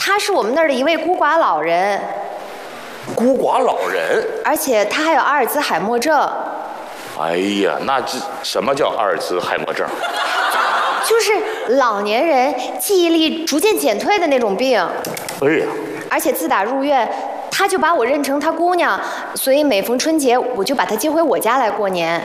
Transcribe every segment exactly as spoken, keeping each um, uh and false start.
他是我们那儿的一位孤寡老人。 孤寡老人， 而且他还有阿尔兹海默症。 哎呀，那这什么叫阿尔兹海默症？ 就是老年人记忆力逐渐减退的那种病。 哎呀！ 而且自打入院，他就把我认成他姑娘，所以每逢春节我就把他接回我家来过年。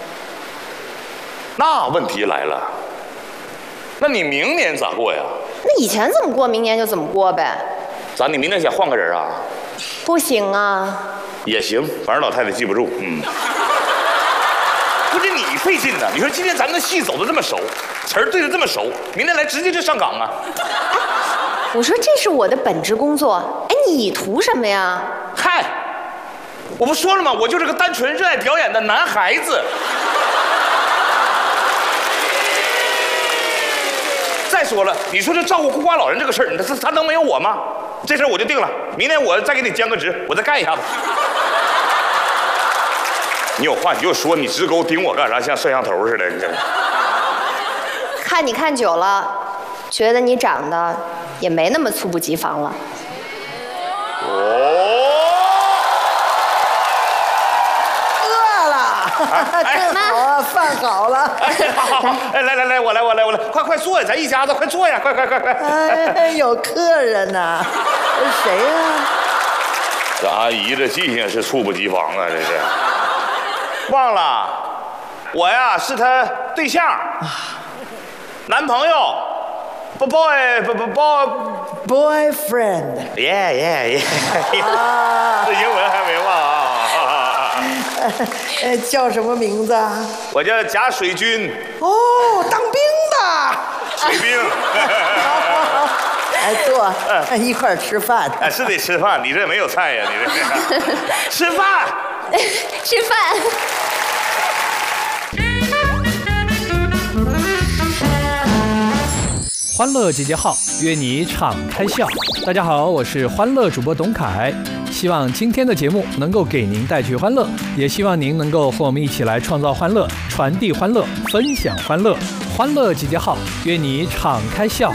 那问题来了，那你明年咋过呀？ 那以前怎么过，明年就怎么过呗。 咋？你明年想换个人啊？ 不行啊。 也行，反正老太太记不住。嗯。不是你费劲呢？你说今天咱们的戏走的这么熟，词儿对的这么熟，明天来直接就上岗啊？ 我说这是我的本职工作，哎，你图什么呀？ 嗨，我不说了吗？我就是个单纯热爱表演的男孩子。再说了，你说这照顾孤寡老人这个事儿，他他能没有我吗？这事儿我就定了，明天我再给你兼个职，我再干一下子。你有话你就说，你直勾盯我干啥？像摄像头似的。你这看你看久了，觉得你长得也没那么猝不及防了。 哦， 饿了，真好啊，饭好了。 哎，好好好，哎，来来来，我来我来我来，快快坐呀，咱一家子快坐呀，快快快快。 哎，有客人呢，谁呀？ 这阿姨这记性是猝不及防啊，这是。忘了，我呀是她对象，男朋友，不 boy 不不 boy boyfriend， 耶耶耶，这英文还没忘啊。 呃，叫什么名字啊？ 我叫贾水军。 哦，当兵的。 水兵。 哎，坐，嗯、一块儿吃饭。 哎，是得吃饭，你这没有菜呀，你这。吃饭。 吃饭。 欢乐集结号，约你敞开笑。大家好，我是欢乐主播董凯，希望今天的节目能够给您带去欢乐，也希望您能够和我们一起来创造欢乐，传递欢乐，分享欢乐。欢乐集结号，约你敞开笑。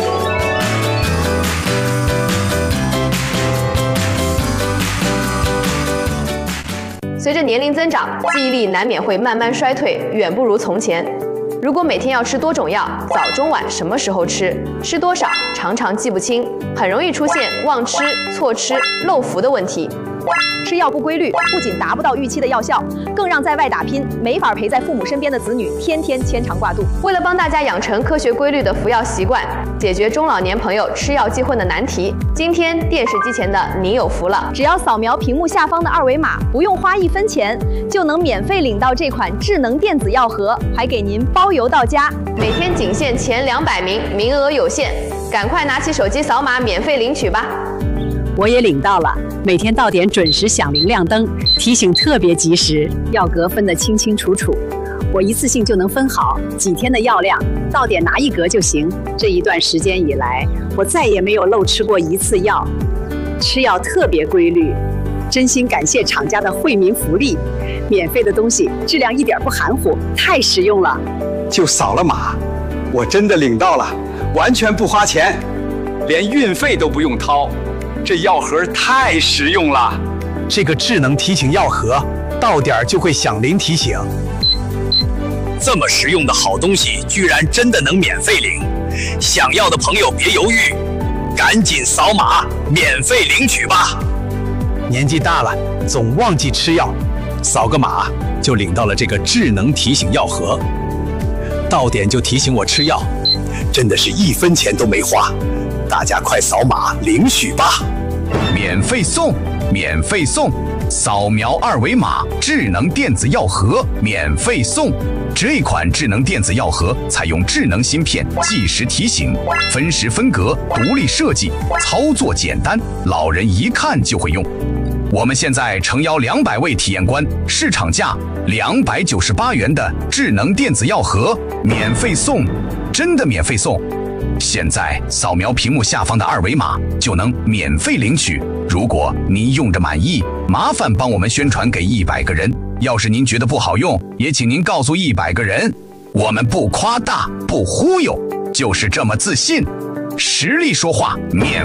随着年龄增长，记忆力难免会慢慢衰退，远不如从前。如果每天要吃多种药，早中晚什么时候吃，吃多少，常常记不清，很容易出现忘吃、错吃、漏服的问题。 吃药不规律，不仅达不到预期的药效，更让在外打拼、没法陪在父母身边的子女天天牵肠挂肚。 为了帮大家养成科学规律的服药习惯，解决中老年朋友吃药记混的难题，今天电视机前的你有福了！ 只要扫描屏幕下方的二维码，不用花一分钱，就能免费领到这款智能电子药盒，还给您包邮到家。 每天仅限前两百名，名额有限，赶快拿起手机扫码免费领取吧！ 我也领到了，每天到点准时响铃亮灯，提醒特别及时，药格分得清清楚楚，我一次性就能分好几天的药量，到点拿一格就行。这一段时间以来，我再也没有漏吃过一次药，吃药特别规律，真心感谢厂家的惠民福利，免费的东西质量一点不含糊，太实用了。 就扫了码，我真的领到了，完全不花钱，连运费都不用掏。这药盒太实用了， 这个智能提醒药盒到点就会响铃提醒。 这么实用的好东西，居然真的能免费领！想要的朋友别犹豫，赶紧扫码免费领取吧。 年纪大了，总忘记吃药，扫个码就领到了这个智能提醒药盒，到点就提醒我吃药，真的是一分钱都没花。大家快扫码领取吧！ 免费送，免费送，扫描二维码，智能电子药盒免费送。这款智能电子药盒采用智能芯片，计时提醒，分时分格，独立设计，操作简单，老人一看就会用。我们现在诚邀两百位体验官，市场价两百九十八元的智能电子药盒免费送，真的免费送！现在扫描屏幕下方的二维码就能免费领取。如果您用着满意，麻烦帮我们宣传给一百个人。要是您觉得不好用，也请您告诉一百个人。我们不夸大，不忽悠，就是这么自信。实力说话，免